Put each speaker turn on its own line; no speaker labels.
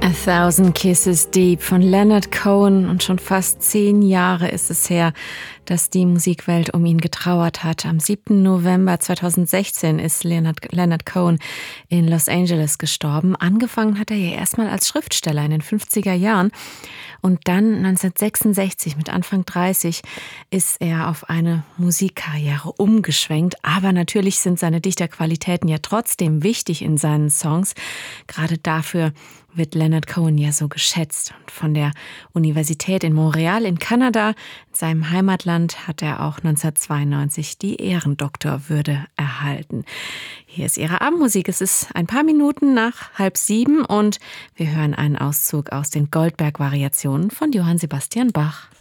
A Thousand Kisses Deep von Leonard Cohen, und schon fast 10 Jahre ist es her, dass die Musikwelt um ihn getrauert hat. Am 7. November 2016 ist Leonard Cohen in Los Angeles gestorben. Angefangen hat er ja erstmal als Schriftsteller in den 50er Jahren und dann 1966 mit Anfang 30 ist er auf eine Musikkarriere umgeschwenkt. Aber natürlich sind seine Dichterqualitäten ja trotzdem wichtig in seinen Songs. Gerade dafür wird Leonard Cohen ja so geschätzt. Und von der Universität in Montreal in Kanada, in seinem Heimatland, hat er auch 1992 die Ehrendoktorwürde erhalten. Hier ist Ihre Abendmusik. Es ist ein paar Minuten nach 6:30 und wir hören einen Auszug aus den Goldberg-Variationen von Johann Sebastian Bach.